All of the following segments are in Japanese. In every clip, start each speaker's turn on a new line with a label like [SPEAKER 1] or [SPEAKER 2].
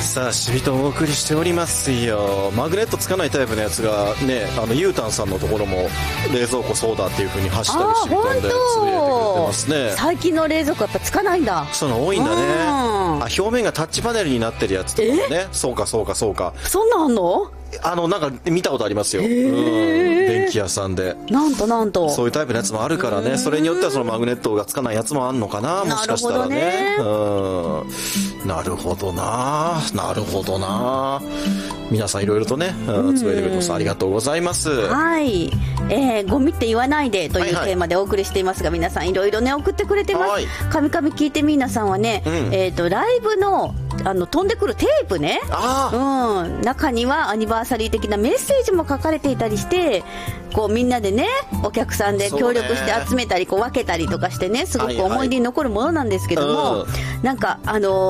[SPEAKER 1] さあ、しびとお送りしておりますよ。マグネットつかないタイプのやつがね、ゆうたんさんのところも冷蔵庫そうだっていう風にハッシュタグしびとんでつぶやいてくれてますね。
[SPEAKER 2] 最近の冷蔵庫やっぱつかないんだ。
[SPEAKER 1] そういうの多いんだね。表面がタッチパネルになってるやつとかもね。そうかそうかそうか。
[SPEAKER 2] そんなんあんの？
[SPEAKER 1] なんか見たことありますよ。電気屋さんで。
[SPEAKER 2] なんと。
[SPEAKER 1] そういうタイプのやつもあるからね。それによってはそのマグネットがつかないやつもあんのかな、もしかしたらね。なるほどな。なるほどな。皆さんいろいろとね、つぶやいてくれてます。ありがとうございます。
[SPEAKER 2] はい。ゴミって言わないでというテーマでお送りしていますが、皆さんいろいろね、送ってくれてます。カミカミ聞いてみーなさんはね、ライブの飛んでくるテープね、中にはアニバーサリー的なメッセージも書かれていたりして、こうみんなでね、お客さんで協力して集めたりこう分けたりとかしてね、すごく思い出に残るものなんですけども、なんか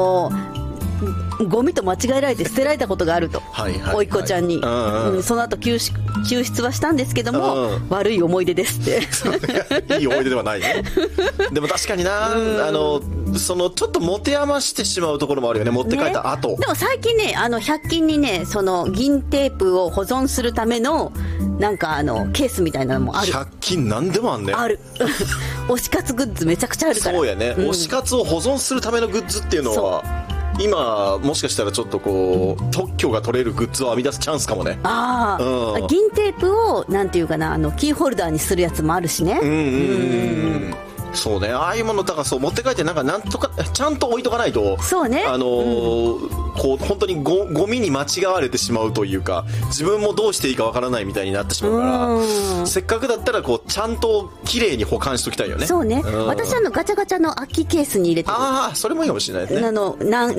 [SPEAKER 2] ゴミと間違えられて捨てられたことがあると、おいっ子ちゃんに、その後救出はしたんですけども、悪い思い出ですって
[SPEAKER 1] いい思い出ではないね。でも確かにな、そのちょっと持て余してしまうところもあるよね、持って帰った後、
[SPEAKER 2] でも最近ね、100均にね、その銀テープを保存するためのなんかケースみたいなのもある。
[SPEAKER 1] 100均なんでもあんね。
[SPEAKER 2] ある推し活グッズめちゃくちゃあるから。
[SPEAKER 1] そうやね、推し活を保存するためのグッズっていうのは今もしかしたらちょっとこう特許が取れるグッズを編み出すチャンスかもね。銀テープをなんていうかな、キーホルダーにするやつもあるしね。 そうね、ああいうものだからそう持って帰ってなんとかちゃんと置いとかないと、
[SPEAKER 2] そうね、
[SPEAKER 1] こう本当にゴミに間違われてしまうというか、自分もどうしていいかわからないみたいになってしまうから、せっかくだったらこうちゃんと綺麗に保管しときたいよね。
[SPEAKER 2] そうね、私ガチャガチャの空きケースに入れてる。
[SPEAKER 1] それもいいかもしれないですね。